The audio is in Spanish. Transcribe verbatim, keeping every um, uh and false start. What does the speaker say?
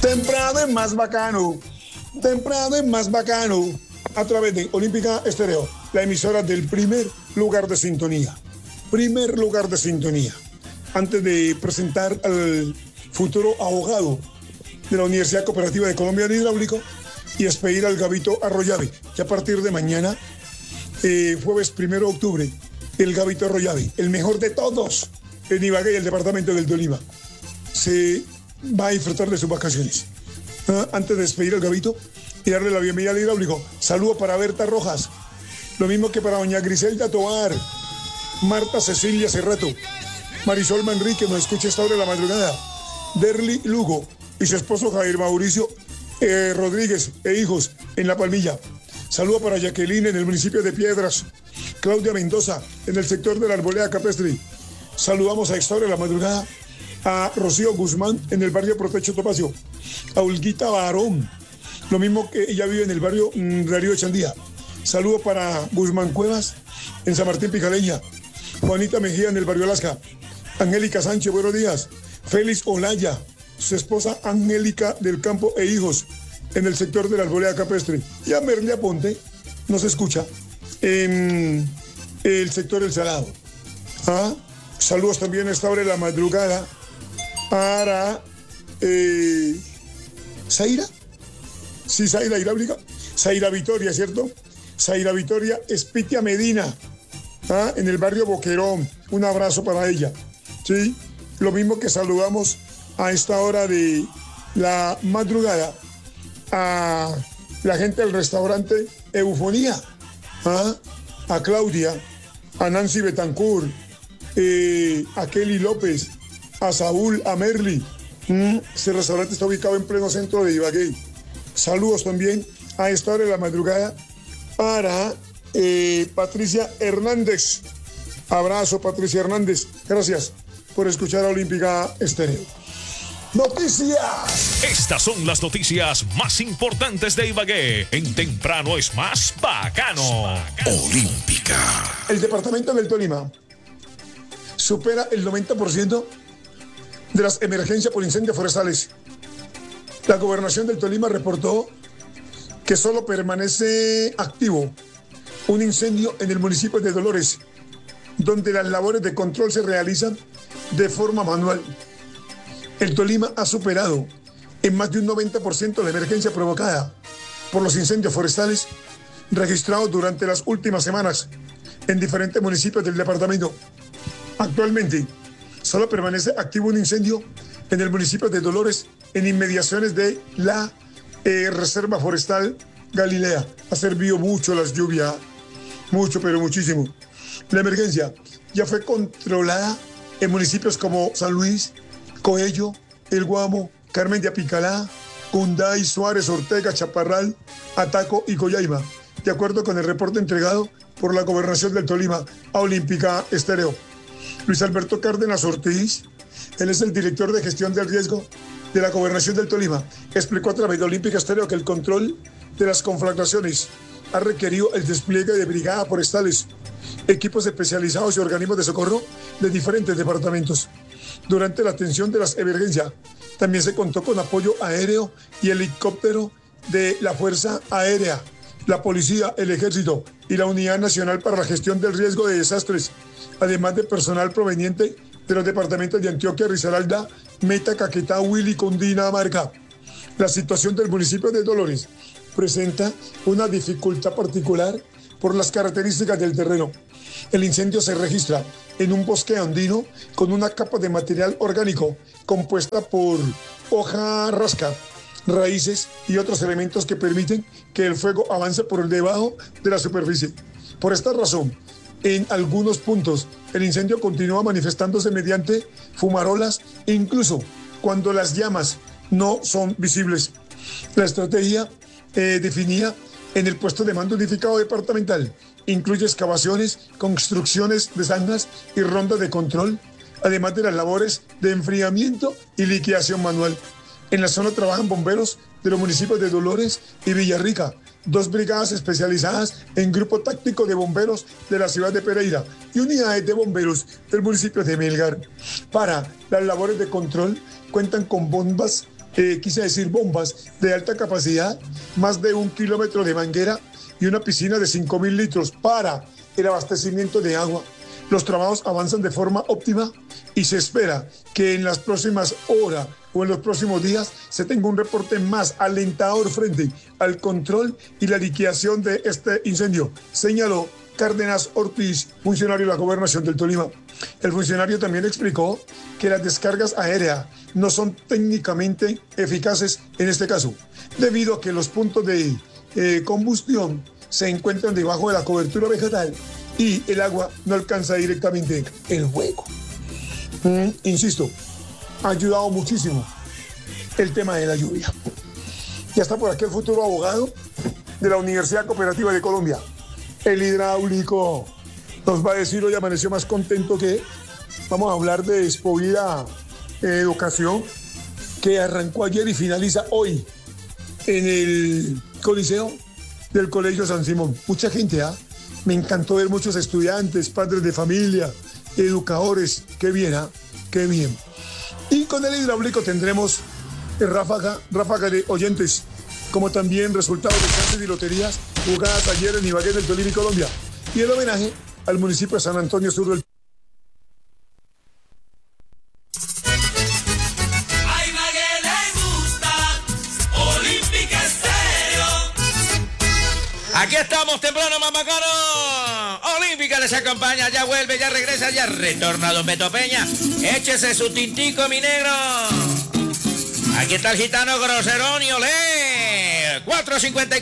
Temprano es más bacano, temprano es más bacano, a través de Olímpica Estéreo, la emisora del primer lugar de sintonía. Primer lugar de sintonía. Antes de presentar al futuro abogado de la Universidad Cooperativa de Colombia de Hidráulico y despedir al Gabito Arroyave, que a partir de mañana, eh, jueves primero de octubre, el Gabito Arroyave, el mejor de todos en Ibagué y el departamento del Tolima, se va a disfrutar de sus vacaciones. ¿Ah? Antes de despedir al Gabito y darle la bienvenida al hidráulico, saludo para Berta Rojas, lo mismo que para doña Griselda Tobar, Marta Cecilia Cerrato, Marisol Manrique, nos escucha esta hora de la madrugada, Derly Lugo y su esposo Javier Mauricio eh, Rodríguez e hijos en La Palmilla. Saludo para Jacqueline en el municipio de Piedras, Claudia Mendoza en el sector de la Arboleda Capestri. Saludamos a esta hora de la madrugada a Rocío Guzmán en el barrio Protecho Topacio, a Olguita Barón, lo mismo que ella vive en el barrio mmm, Darío Chandía. Saludo para Guzmán Cuevas en San Martín Picaleña, Juanita Mejía en el barrio Alaska, Angélica Sánchez, buenos días, Félix Olaya, su esposa Angélica del Campo e hijos en el sector de la Arboleda Capestre, y a Merlia Ponte nos escucha en el sector del Salado. ¿Ah? Saludos también a esta hora de la madrugada para eh, Zaira, sí, Zaira Hidráulica, Zaira Vitoria, ¿cierto? Zaira Vitoria Espitia Medina, ¿ah? En el barrio Boquerón, un abrazo para ella, ¿sí? Lo mismo que saludamos a esta hora de la madrugada a la gente del restaurante Eufonía, ¿ah? A Claudia, a Nancy Betancourt, eh, a Kelly López, a Saúl, a Merly. Mm, este restaurante está ubicado en pleno centro de Ibagué. Saludos también a esta hora de la madrugada para eh, Patricia Hernández. Abrazo, Patricia Hernández. Gracias por escuchar a Olímpica Estéreo. ¡Noticias! Estas son las noticias más importantes de Ibagué. En Temprano es más bacano. Olímpica. El departamento del Tolima supera el noventa por ciento de las emergencias por incendios forestales. La gobernación del Tolima reportó que solo permanece activo un incendio en el municipio de Dolores, donde las labores de control se realizan de forma manual. El Tolima ha superado en más de un noventa por ciento la emergencia provocada por los incendios forestales registrados durante las últimas semanas en diferentes municipios del departamento. Actualmente, solo permanece activo un incendio en el municipio de Dolores, en inmediaciones de la eh, Reserva Forestal Galilea. Ha servido mucho las lluvias, mucho, pero muchísimo. La emergencia ya fue controlada en municipios como San Luis, Coello, El Guamo, Carmen de Apicalá, Cunday, Suárez, Ortega, Chaparral, Ataco y Coyaima, de acuerdo con el reporte entregado por la Gobernación del Tolima a Olímpica Estéreo. Luis Alberto Cárdenas Ortiz, él es el director de gestión del riesgo de la Gobernación del Tolima, explicó a través de Olímpica Estéreo que el control de las conflagraciones ha requerido el despliegue de brigadas forestales, equipos especializados y organismos de socorro de diferentes departamentos. Durante la atención de las emergencias, también se contó con apoyo aéreo y helicóptero de la Fuerza Aérea, la Policía, el Ejército y la Unidad Nacional para la Gestión del Riesgo de Desastres, además de personal proveniente de los departamentos de Antioquia, Risaralda, Meta, Caquetá, Huila, Cundinamarca. La situación del municipio de Dolores presenta una dificultad particular por las características del terreno. El incendio se registra en un bosque andino con una capa de material orgánico compuesta por hoja rasca, raíces y otros elementos que permiten que el fuego avance por debajo de la superficie. Por esta razón, en algunos puntos, el incendio continúa manifestándose mediante fumarolas, incluso cuando las llamas no son visibles. La estrategia eh, definida en el puesto de mando unificado departamental incluye excavaciones, construcciones de zanjas y rondas de control, además de las labores de enfriamiento y liquidación manual. En la zona trabajan bomberos de los municipios de Dolores y Villarrica, dos brigadas especializadas en grupo táctico de bomberos de la ciudad de Pereira y unidades de bomberos del municipio de Melgar. Para las labores de control cuentan con bombas eh, quise decir bombas de alta capacidad, más de un kilómetro de manguera y una piscina de cinco mil litros para el abastecimiento de agua. Los trabajos avanzan de forma óptima y se espera que en las próximas horas o en los próximos días se tenga un reporte más alentador frente al control y la liquidación de este incendio, señaló Cárdenas Ortiz, funcionario de la Gobernación del Tolima. El funcionario también explicó que las descargas aéreas no son técnicamente eficaces en este caso, debido a que los puntos de eh, combustión se encuentran debajo de la cobertura vegetal y el agua no alcanza directamente el fuego. Mm, insisto, ha ayudado muchísimo el tema de la lluvia. Ya está por aquí el futuro abogado de la Universidad Cooperativa de Colombia, el hidráulico. Nos va a decir hoy, amaneció más contento que vamos a hablar de Expovida Educación, que arrancó ayer y finaliza hoy en el Coliseo del Colegio San Simón. Mucha gente, ¿ah? ¿eh? Me encantó ver muchos estudiantes, padres de familia, educadores. Qué bien, ¿ah? ¿eh? Qué bien. Y con el hidráulico tendremos ráfaga, ráfaga de oyentes, como también resultados de chances y loterías jugadas ayer en Ibagué del Tolima y Colombia. Y el homenaje al municipio de San Antonio Sur del Aquí estamos temprano, más bacano. Olímpica les acompaña, ya vuelve, ya regresa, ya retorna don Beto Peña. Échese su tintico, mi negro. Aquí está el gitano Groserón y olé. cuatro cincuenta y cuatro.